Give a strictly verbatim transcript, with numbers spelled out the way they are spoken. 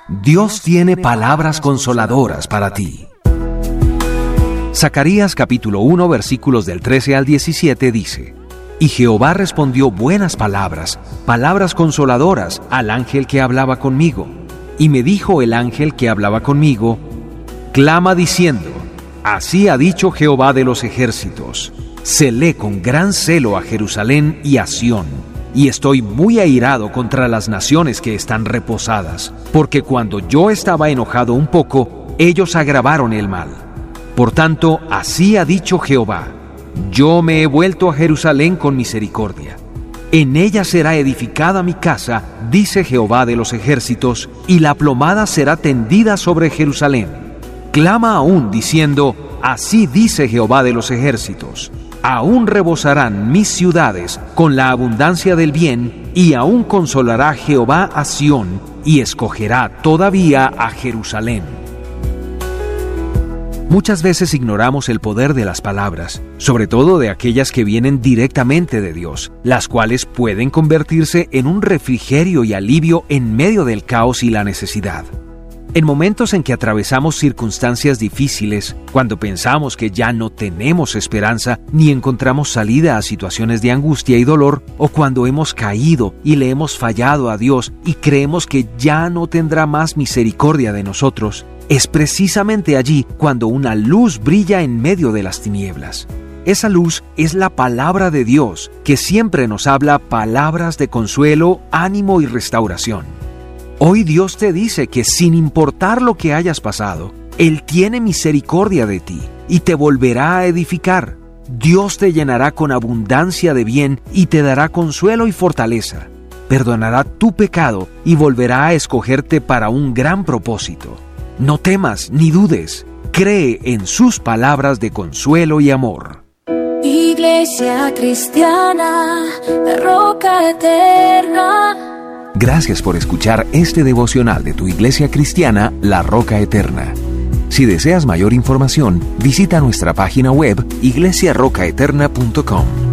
Dios tiene palabras consoladoras para ti. Zacarías capítulo uno versículos del trece al diecisiete dice: Y Jehová respondió buenas palabras, palabras consoladoras al ángel que hablaba conmigo. Y me dijo el ángel que hablaba conmigo: Clama diciendo, así ha dicho Jehová de los ejércitos, celé con gran celo a Jerusalén y a Sión, y estoy muy airado contra las naciones que están reposadas, porque cuando yo estaba enojado un poco, ellos agravaron el mal. Por tanto, así ha dicho Jehová: Yo me he vuelto a Jerusalén con misericordia. En ella será edificada mi casa, dice Jehová de los ejércitos, y la plomada será tendida sobre Jerusalén. Clama aún diciendo, así dice Jehová de los ejércitos: Aún rebosarán mis ciudades con la abundancia del bien, y aún consolará Jehová a Sión, y escogerá todavía a Jerusalén. Muchas veces ignoramos el poder de las palabras, sobre todo de aquellas que vienen directamente de Dios, las cuales pueden convertirse en un refrigerio y alivio en medio del caos y la necesidad. En momentos en que atravesamos circunstancias difíciles, cuando pensamos que ya no tenemos esperanza ni encontramos salida a situaciones de angustia y dolor, o cuando hemos caído y le hemos fallado a Dios y creemos que ya no tendrá más misericordia de nosotros, es precisamente allí cuando una luz brilla en medio de las tinieblas. Esa luz es la palabra de Dios, que siempre nos habla palabras de consuelo, ánimo y restauración. Hoy Dios te dice que sin importar lo que hayas pasado, Él tiene misericordia de ti y te volverá a edificar. Dios te llenará con abundancia de bien y te dará consuelo y fortaleza. Perdonará tu pecado y volverá a escogerte para un gran propósito. No temas ni dudes. Cree en sus palabras de consuelo y amor. Iglesia Cristiana, la Roca Eterna. Gracias por escuchar este devocional de tu Iglesia Cristiana, La Roca Eterna. Si deseas mayor información, visita nuestra página web iglesia roca eterna punto com.